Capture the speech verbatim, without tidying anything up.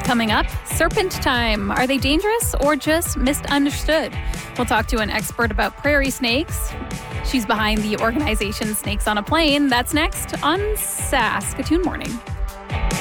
Coming up, serpent time. Are they dangerous or just misunderstood? We'll talk to an expert about prairie snakes. She's behind the organization Snakes on a Plane. That's next on Saskatoon Morning.